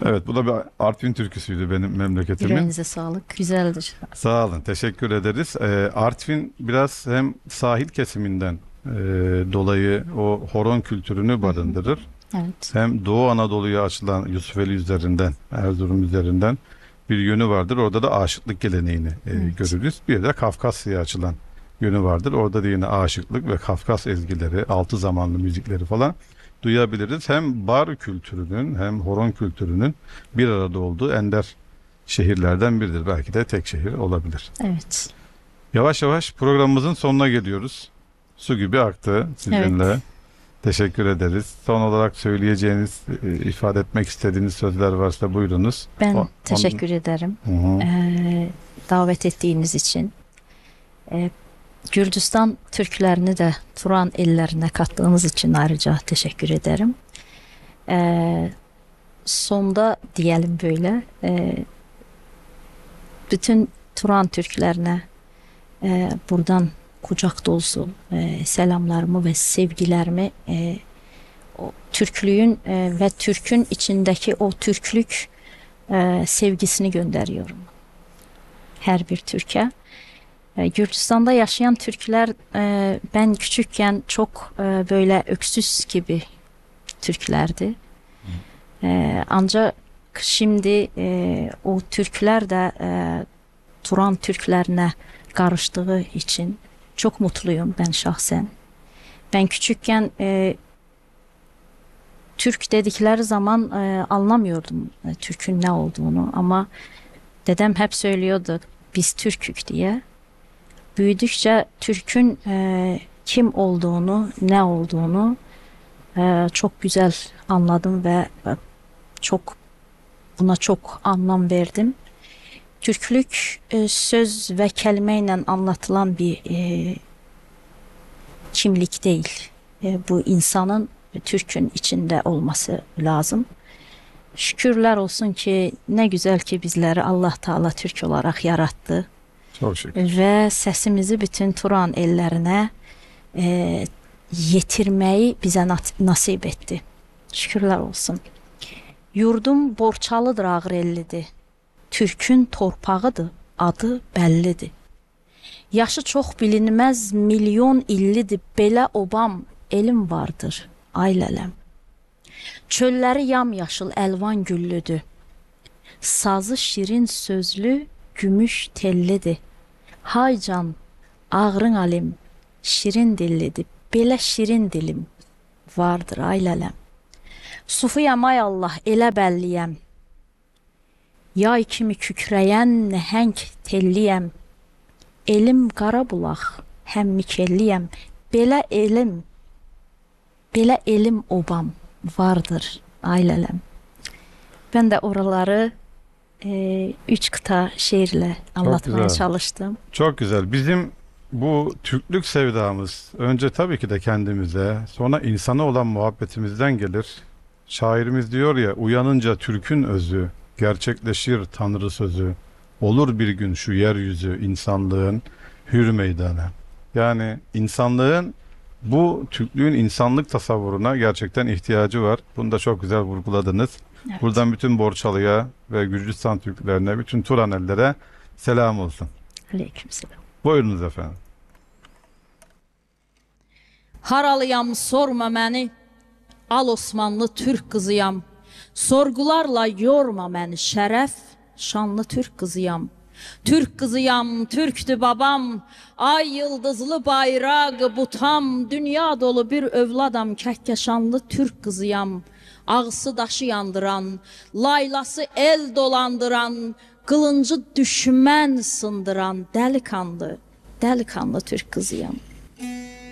Evet, bu da bir Artvin türküsüydü benim memleketimin. Yüreğinize sağlık. Güzeldir. Sağ olun, teşekkür ederiz. Artvin biraz hem sahil kesiminden dolayı o horon kültürünü Hı hı. barındırır. Evet. Hem Doğu Anadolu'ya açılan Yusufeli üzerinden, Erzurum üzerinden bir yönü vardır. Orada da aşıklık geleneğini Evet. görürüz. Bir de Kafkasya'ya açılan yönü vardır. Orada da yine aşıklık ve Kafkas ezgileri, altı zamanlı müzikleri falan duyabiliriz. Hem bar kültürünün hem horon kültürünün bir arada olduğu ender şehirlerden biridir. Belki de tek şehir olabilir. Evet. Yavaş yavaş programımızın sonuna geliyoruz. Su gibi aktı sizinle. Evet. Teşekkür ederiz. Son olarak söyleyeceğiniz, ifade etmek istediğiniz sözler varsa buyurunuz. Ben Onun... teşekkür ederim. Hı hı. Davet ettiğiniz için. Ee, Gürcistan Türklerini de Turan ellerine kattığınız için ayrıca teşekkür ederim. Ee, Sonda diyelim böyle. Bütün Turan Türklerine buradan kucak dolusu selamlarımı ve sevgilerimi o Türklüğün ve Türk'ün içindeki o Türklük sevgisini gönderiyorum her bir Türk'e. Gürcistan'da yaşayan Türkler ben küçükken çok böyle öksüz gibi Türklerdi. Ancak şimdi o Türkler de Turan Türklerine karıştığı için çok mutluyum ben şahsen. Ben küçükken Türk dedikleri zaman anlamıyordum Türk'ün ne olduğunu ama dedem hep söylüyordu biz Türk'ük diye. Büyüdükçe Türk'ün kim olduğunu, ne olduğunu çok güzel anladım ve çok buna çok anlam verdim. Türklük söz ve kelimeyle anlatılan bir kimlik değil. Bu insanın Türk'ün içinde olması lazım. Şükürler olsun ki ne güzel ki bizleri Allah Teala Türk olarak yarattı Çok şükür. ve sesimizi bütün Turan ellerine e, yetirmeyi bize nasip etti. Şükürler olsun. Yurdum Borçalıdır Ağrellidir. Türk'ün torpağıdır, adı bəllidir. Yaşı çox bilinməz milyon illidir, belə obam elim vardır, ailələm. Çölləri yamyaşıl əlvan güllüdür. Sazı şirin sözlü, gümüş tellidir. Hay can, ağrın alim, şirin dillidir, belə şirin dilim vardır, ailələm. Sufuyam ay Allah, elə bəlliyəm. Yay kimi kükrəyən nəhəng telliyəm. Elim qara bulaq, həmmikelliyəm. Belə elim, belə elim obam vardır, ailələm. Ben de oraları üç kıta şiirle Çok anlatmaya güzel. çalıştım. Çok güzel. Bizim bu Türklük sevdamız önce tabii ki de kendimize, sonra insana olan muhabbetimizden gelir. Şairimiz diyor ya, uyanınca Türk'ün özü, gerçekleşir Tanrı sözü. Olur bir gün şu yeryüzü insanlığın hür meydanı. Yani insanlığın bu Türklüğün insanlık tasavvuruna gerçekten ihtiyacı var. Bunu da çok güzel vurguladınız. Evet. Buradan bütün Borçalı'ya ve Gürcistan Türklerine, bütün Turanellere selam olsun. Aleykümselam. Buyurunuz efendim. Haralıyam sorma məni, al Osmanlı Türk qızıyam. Sorgularla yorma məni, şərəf şanlı Türk qızıyam. Türk qızıyam, Türkdü babam, ay yıldızlı bayraq butam. Dünya dolu bir övladam, kəhkəşanlı Türk qızıyam. Ağısı daşı yandıran, laylası el dolandıran, qılıncı düşmən sındıran, dəlikanlı, dəlikanlı Türk qızıyam.